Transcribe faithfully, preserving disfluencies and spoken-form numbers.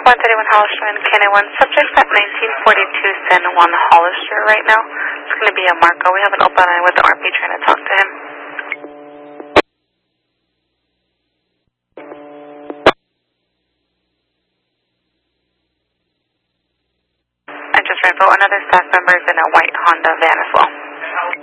one thirty-one Hollister and K N one. Subject at nineteen forty-two San Juan Hollister right now. It's going to be a Marco. We have an open line with the R P trying to talk to him. I just ran for another staff member is in a white Honda van as well.